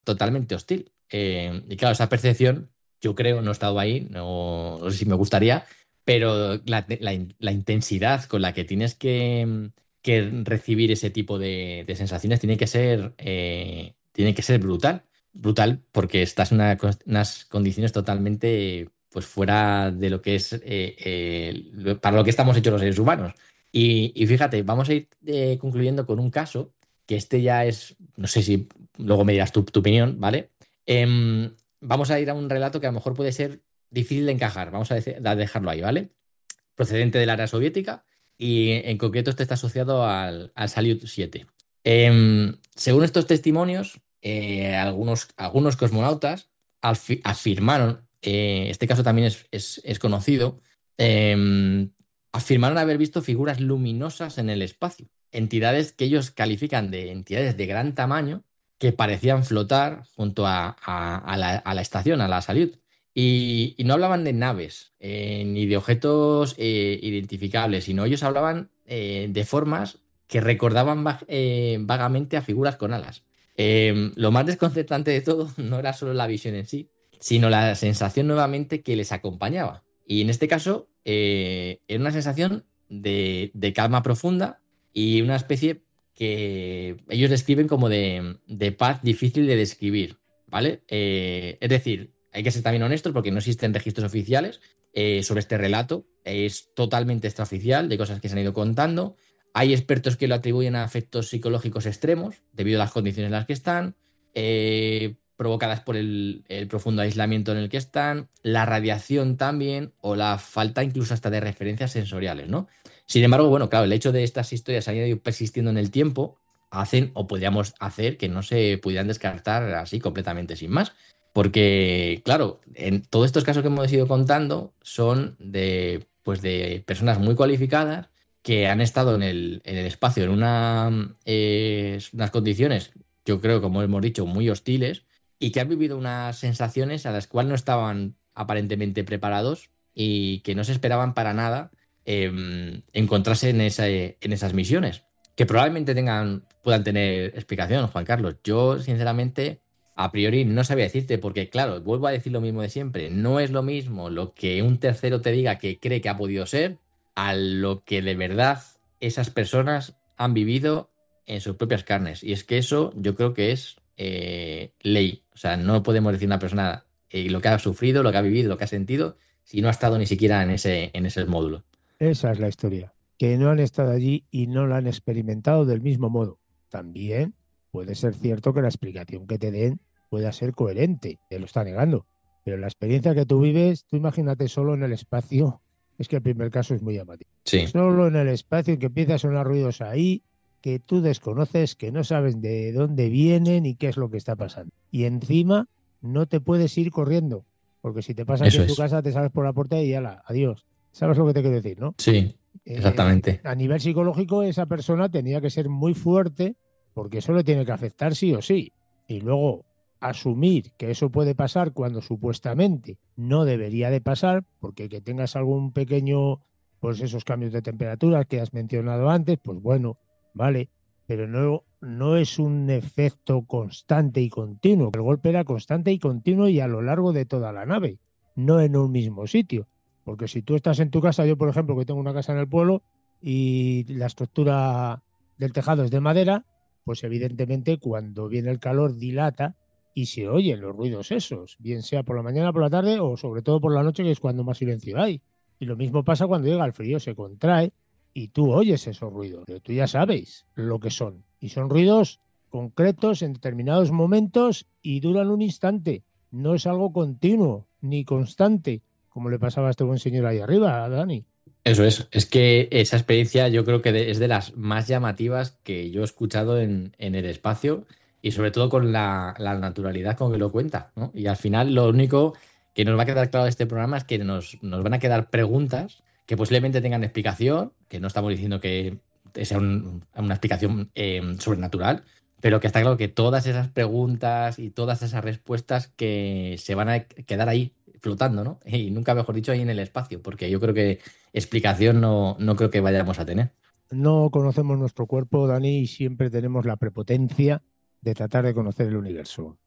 totalmente hostil. Y claro, esa percepción, yo creo, no he estado ahí, no sé si me gustaría, pero la intensidad con la que tienes que recibir ese tipo de sensaciones tiene que ser brutal. Brutal porque estás en unas condiciones totalmente pues fuera de lo que es para lo que estamos hechos los seres humanos. Y fíjate, vamos a ir concluyendo con un caso que este ya es, no sé si luego me dirás tu opinión, ¿vale? Vamos a ir a un relato que a lo mejor puede ser difícil de encajar, vamos a dejarlo ahí, ¿vale? Procedente del área soviética y en concreto este está asociado al Salyut 7. Según estos testimonios, algunos cosmonautas afirmaron, este caso también es conocido, afirmaron haber visto figuras luminosas en el espacio, entidades que ellos califican de entidades de gran tamaño que parecían flotar junto a la estación, a la Salyut. Y no hablaban de naves ni de objetos identificables, sino ellos hablaban de formas que recordaban vagamente a figuras con alas. Lo más desconcertante de todo no era solo la visión en sí, sino la sensación nuevamente que les acompañaba. Y en este caso, era una sensación de calma profunda y una especie que ellos describen como de paz difícil de describir, ¿vale? Es decir, hay que ser también honestos porque no existen registros oficiales sobre este relato. Es totalmente extraoficial de cosas que se han ido contando. Hay expertos que lo atribuyen a efectos psicológicos extremos debido a las condiciones en las que están, provocadas por el profundo aislamiento en el que están, la radiación también o la falta incluso hasta de referencias sensoriales, ¿no? Sin embargo, bueno, claro, el hecho de estas historias hayan ido persistiendo en el tiempo hacen o podríamos hacer que no se pudieran descartar así completamente sin más. Porque, claro, en todos estos casos que hemos ido contando son pues de personas muy cualificadas que han estado en el espacio en unas condiciones, yo creo, como hemos dicho, muy hostiles y que han vivido unas sensaciones a las cuales no estaban aparentemente preparados y que no se esperaban para nada encontrarse en esas misiones, que probablemente puedan tener explicación, Juan Carlos. Yo, sinceramente, a priori no sabía decirte, porque, claro, vuelvo a decir lo mismo de siempre. No es lo mismo lo que un tercero te diga que cree que ha podido ser a lo que de verdad esas personas han vivido en sus propias carnes. Y es que eso yo creo que es ley. O sea, no podemos decir a una persona lo que ha sufrido, lo que ha vivido, lo que ha sentido, si no ha estado ni siquiera en ese módulo. Esa es la historia, que no han estado allí y no la han experimentado del mismo modo. También puede ser cierto que la explicación que te den pueda ser coherente, te lo está negando, pero la experiencia que tú vives, tú imagínate solo en el espacio, es que el primer caso es muy llamativo. Sí, Solo en el espacio en que empieza a sonar ruidos ahí que tú desconoces, que no sabes de dónde vienen y qué es lo que está pasando. Y encima no te puedes ir corriendo, porque si te pasa aquí eso en tu es. casa, te sales por la puerta y ala, adiós. ¿Sabes lo que te quiero decir, no? Sí, exactamente. A nivel psicológico, esa persona tenía que ser muy fuerte porque eso le tiene que afectar sí o sí. Y luego asumir que eso puede pasar cuando supuestamente no debería de pasar, porque que tengas algún pequeño, pues esos cambios de temperatura que has mencionado antes, pues bueno, vale, pero no es un efecto constante y continuo. El golpe era constante y continuo y a lo largo de toda la nave, no en un mismo sitio. Porque si tú estás en tu casa, yo por ejemplo, que tengo una casa en el pueblo y la estructura del tejado es de madera, pues evidentemente cuando viene el calor dilata y se oyen los ruidos esos, bien sea por la mañana, por la tarde o sobre todo por la noche, que es cuando más silencio hay. Y lo mismo pasa cuando llega el frío, se contrae y tú oyes esos ruidos, pero tú ya sabes lo que son. Y son ruidos concretos en determinados momentos y duran un instante. No es algo continuo ni constante como le pasaba a este buen señor ahí arriba, a Dani. Eso es que esa experiencia yo creo que es de las más llamativas que yo he escuchado en el espacio y sobre todo con la naturalidad con que lo cuenta, ¿no? Y al final lo único que nos va a quedar claro de este programa es que nos van a quedar preguntas que posiblemente tengan explicación, que no estamos diciendo que sea una explicación sobrenatural, pero que está claro que todas esas preguntas y todas esas respuestas que se van a quedar ahí flotando, ¿no? Y nunca mejor dicho ahí en el espacio, porque yo creo que explicación no creo que vayamos a tener. No conocemos nuestro cuerpo, Dani, y siempre tenemos la prepotencia de tratar de conocer el universo.